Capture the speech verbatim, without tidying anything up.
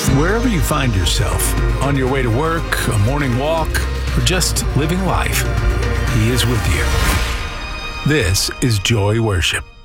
Wherever you find yourself, on your way to work, a morning walk, or just living life, He is with you. This is Joy Worship.